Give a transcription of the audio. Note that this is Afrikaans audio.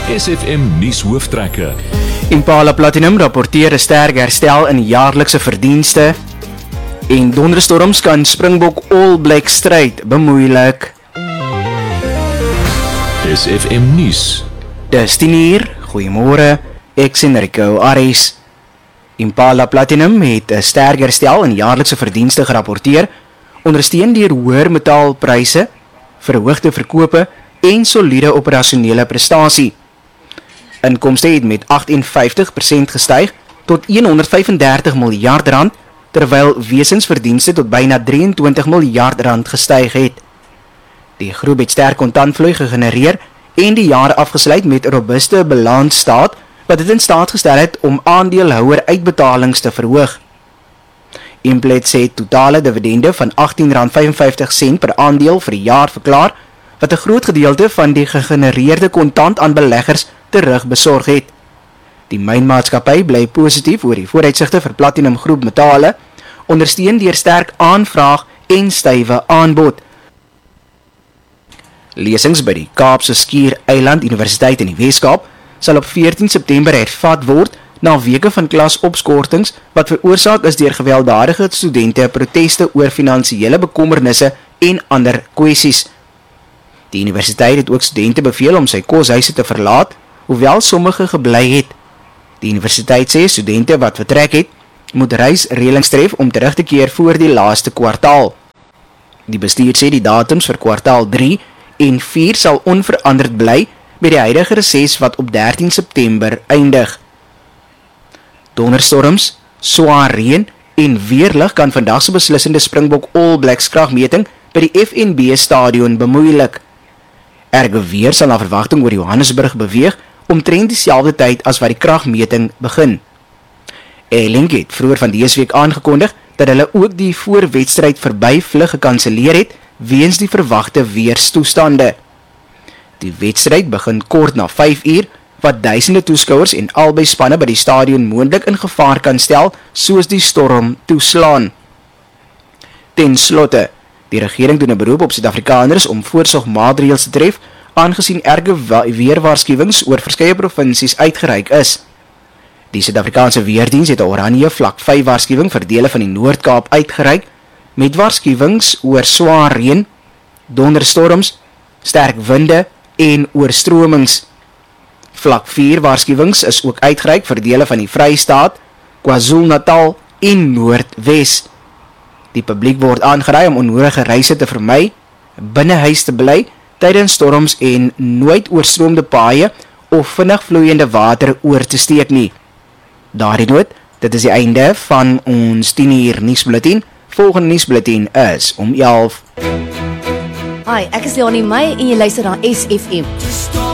SFM nuus hooftrekke. Impala Platinum rapporteer 'n sterk herstel in jaarlikse verdienste. En donderstorms kan Springbok All Black stryd bemoeilik. SFM nuus. Dis 10:00, goeiemôre, ek sien Rico Aries. Impala Platinum het 'n sterk herstel in jaarlikse verdienste gerapporteer, ondersteun deur hoër metaalpryse, verhoogde verkope en soliede operasionele prestasie. Inkomste het met 58% gestyg tot 135 miljard rand, terwyl wesensverdienste tot byna 23 miljard rand gestyg het. Die groep het sterk kontantvloei gegenereer en die jaar afgesluit met 'n robuuste balansstaat wat dit in staat gestel het om aandeelhouer uitbetalings te verhoog. Implet sê totale dividende van R18.55 per aandeel vir die jaar verklaar, wat 'n groot gedeelte van die gegenereerde kontant aan beleggers terugbesorg het. Die mynmaatskappy bly positief oor die vooruitsigte vir Platinum Groep metale, ondersteun deur sterk aanvraag en stywe aanbod. Lesings by die Kaapse Skiereiland Universiteit in die Weskaap sal op 14 September hervat word na weke van klasopskortings wat veroorsaak is deur gewelddadige studente proteste oor finansiële bekommernisse en ander kwessies. Die universiteit het ook studente beveel om sy koshuise te verlaat, hoewel sommige gebly het. Die universiteit sê studente wat vertrek het, moet reisreëlings tref om terug te keer voor die laaste kwartaal. Die bestuur sê die datums vir kwartaal 3 en 4 sal onveranderd bly met die huidige reses wat op 13 September eindig. Donderstorms, swaar reën en weerlig kan vandag se beslissende Springbok All Blacks kragmeting by die FNB stadion bemoeilik. Erge weer sal na verwagting oor Johannesburg beweeg omtrent dieselfde tyd as wat die kragmeting begin. Airlink het vroeër van dese week aangekondig dat hulle ook die voorwedstryd verbyvlug gekanselleer het weens die verwagte weerstoestande. Die wedstryd begin kort na 5:00, wat duisende toeskouers en albei spanne by die stadion moontlik in gevaar kan stel soos die storm toeslaan. Ten slotte, die regering doen 'n beroep op Suid-Afrikaners om voorsorgmaatreëls te tref, aangesien erge weerwaarskuwings oor verskeie provinsies uitgereik is. Die Suid-Afrikaanse Weerdiens het 'n oranje vlak 5 waarskuwing vir dele van die Noord-Kaap uitgereik, met waarskuwings oor swaar reën, donderstorms, sterk winde en oorstromings. Vlak 4 waarskuwings is ook uitgereik vir dele van die Vrystaat, KwaZulu-Natal en Noordwes. Die publiek word aangeraai om onnodige reise te vermy, binnehuis te bly tydens storms en nooit oorstroomde paaie of vinnig vloeiende water oor te steek nie. Daardie noot, dit is die einde van ons 10:00 nuusbulletin. Volgende nuusbulletin is om 11:00. Hi, ek is Leonie May en jy luister na SFM.